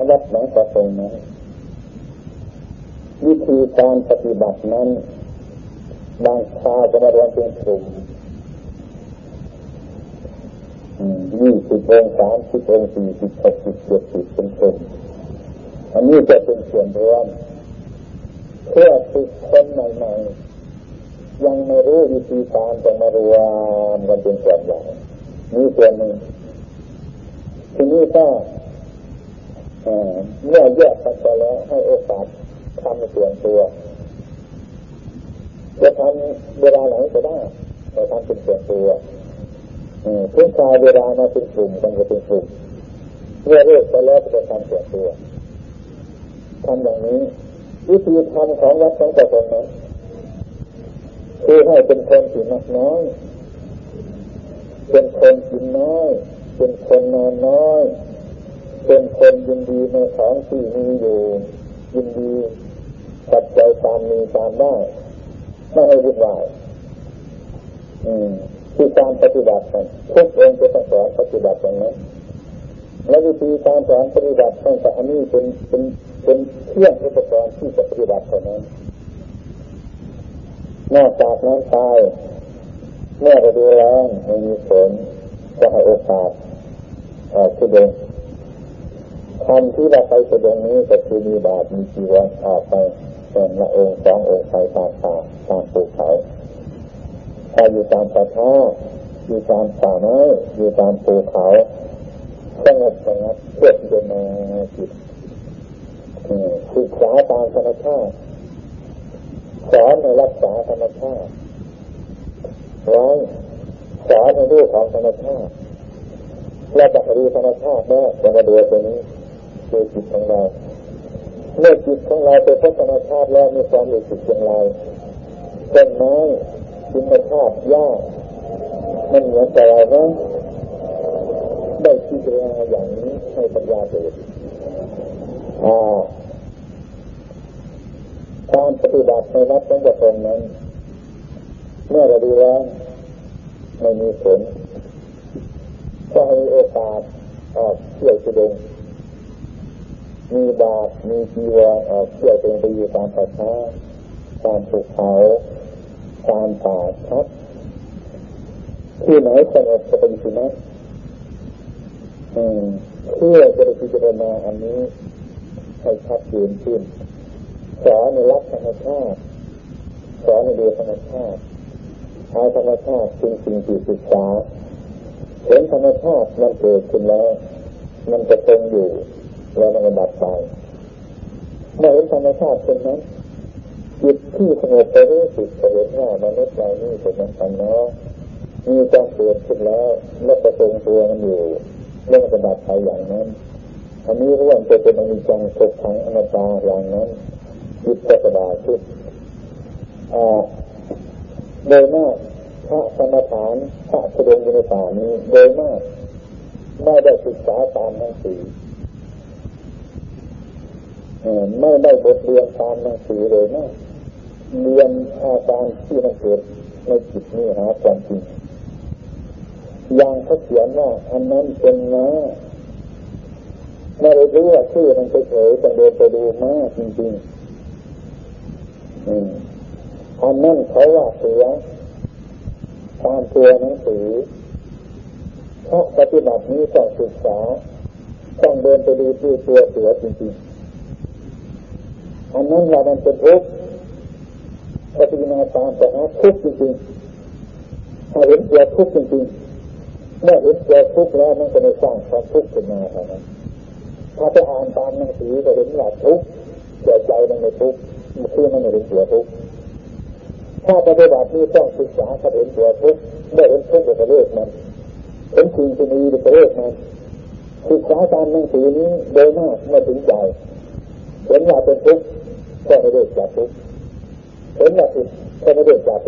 วัดหนองประพงนั้นวิธีการปฏิบัตินั้นบางคราวจะมาเรียนเป็นกลุ่ม20 องค์ 30 องค์ 40 60 70เป็นกลุ่มอันนี้จะเป็นส่วนรวมเพื่อฝึกคนใหม่ๆยังไม่รู้วิธีการจะมารวมกันเป็นส่วนใหญ่นี่ส่วนหนึ่งทีนี้ก็เมื่อแยกกันไปแล้วให้โอกาสทำส่วนตัวจะทำเวลาไหนก็ได้แต่ทำเป็นส่วนตัวเพื่อคลายเวลามาเป็นกลุ่มกันก็เป็นกลุ่มเมื่อเลิกไปแล้วก็จะทำส่วนตัวทำอย่างนี้วิธีทำของวัดของประพงนั้นคือให้เป็นคนที่มักน้อยเป็นคนกินน้อยเป็นคนนอนน้อยเป็นคนยินดีในของที่มีอยู่ยินดีปัจจัยตามมีตามได้ไม่ให้วุ่นวายคือการปฏิบัติกันทุกองค์จะต้องสอนปฏิบัติอย่างนั้นและวิธีการสอนปฏิบัติตั้งแต่อันนี้เป็นเครื่องอุปกรณ์ที่จะปฏิบัติเท่านั้นนอกจากนั้นไปเมื่อเราดูแลไม่มีผลจะให้โอกาสแสดงทำที่เราไปแสดงนี้ก็คือมีบาตรมีจีวรออกไปแต่ละองค์2 องค์ไปตามป่าตามภูเขาถ้าอยู่ตามป่าช้าอยู่ตามป่าไม้อยู่ตามภูเขาสงบเพื่อที่จะมาจิตศึกษาตามธรรมชาติสอนในรักษาธรรมชาติไว้สอนในรูปของธรรมชาติและจะดูธรรมชาติแม่จะมาดูตัวนี้คือจิตของเราเมื่อจิตของเราเป็นธรรมชาติแล้วมีความรู้สึกอย่างไรต้นไม้ธรรมชาติหญ้ามันเหมือนกับเราไหมได้พิจารณาอย่างนี้ให้ปัญญาเกิดการปฏิบัติในวัดของประพงนั้นเมื่อเราดูแล้วไม่มีผลก็ให้มีโอกาสออกเที่ยวแสดงมีบาตรมีจีวรออกเที่ยวไปอยู่ตามป่าช้าตามภูเขาตามป่าชัดที่ไหนสงบจะไปอยู่ที่นั้นเพื่อจะได้พิจารณาอันนี้ให้ชัดเจนขึ้นสอนในรักธรรมชาติสอนในดูธรรมชาติเอาธรรมชาติเป็นสิ่งที่ศึกษาเห็นธรรมชาติมันเกิดขึ้นแล้วมันจะคงอยู่แล้วมันก็ดับไปเมื่อเห็นธรรมชาติเป็นนั้นจิตที่สงบไปรู้สึกเห็นว่ามนุษย์เรานี่เป็นมันกันเนาะมีการเกิดขึ้นแล้วแล้วก็ทรงตัวมันอยู่แล้วมันก็ดับไปอย่างนั้นอันนี้ร่วมจะเป็นอนิจจังทุกขังอนัตตาอย่างนั้นจิตจะสบายขึ้นโดยมากพระสมถานพระแสดงอยู่ในป่านี้โดยมากไม่ได้ศึกษาตามหนังสือไม่ได้บทเรียนตามหนังสือเลยนะเรียนอาการที่มันเกิดในจิตนี้หาความจริงอย่างเขาเขียนว่าอันนั้นเป็นนะไม่ได้รู้ว่าชื่อมันเฉยๆต้องเดินไปดูมากจริงๆอันนั้นเขาว่าเสือตามตัวหนังสือเพราะปฏิบัตินี้ต้องศึกษาต้องเดินไปดูที่ตัวเสือจริงๆอันนั้นว่ามันเป็นทุกข์ปฏิบัติตามแต่หาทุกข์จริงๆถ้าเห็นตัวทุกข์จริงๆเมื่อเห็นตัวทุกข์แล้วมันก็ไม่สร้างความทุกข์ขึ้นมาเท่านั้นถ้าจะอ่านตามหนังสือก็เห็นว่าทุกข์แต่ใจมันไม่ทุกข์มันคือมันไม่เห็นตัวทุกข์ถ้าปฏิบัตินี้ต้องศึกษาถ้าเห็นตัวทุกข์ได้เห็นทุกข์ก็เลิกมันเห็นสิ่งที่มีก็เลิกมันศึกษาตามหนังสือนี้โดยมากไม่ถึงใจเห็นว่าเป็นทุกข์ก็ไม่เลิกจากทุกข์เห็นว่าผิดก็ไม่เลิกจาก